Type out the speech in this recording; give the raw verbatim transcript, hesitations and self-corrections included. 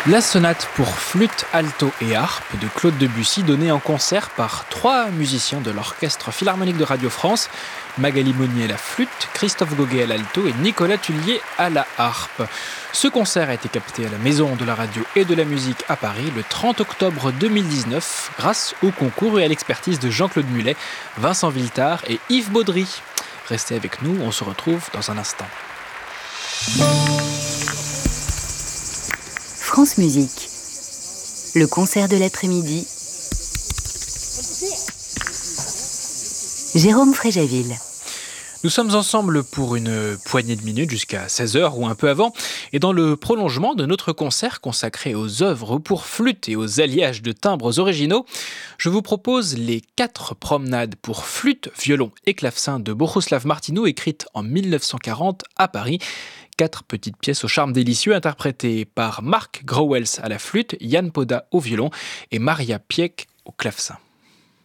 La sonate pour flûte, alto et harpe de Claude Debussy, donnée en concert par trois musiciens de l'Orchestre Philharmonique de Radio France, Magali Monnier à la flûte, Christophe Goguet à l'alto et Nicolas Tullier à la harpe. Ce concert a été capté à la Maison de la Radio et de la Musique à Paris le trente octobre deux mille dix-neuf grâce au concours et à l'expertise de Jean-Claude Mulet, Vincent Villetard et Yves Baudry. Restez avec nous, on se retrouve dans un instant. France Musique, le concert de l'après-midi. Jérôme Fréjaville. Nous sommes ensemble pour une poignée de minutes jusqu'à seize heures ou un peu avant. Et dans le prolongement de notre concert consacré aux œuvres pour flûte et aux alliages de timbres originaux, je vous propose les quatre promenades pour flûte, violon et clavecin de Bohuslav Martinu, écrites en dix-neuf cent quarante à Paris. Quatre petites pièces au charme délicieux interprétées par Mark Grauwels à la flûte, Jan Poda au violon et Maria Pieck au clavecin.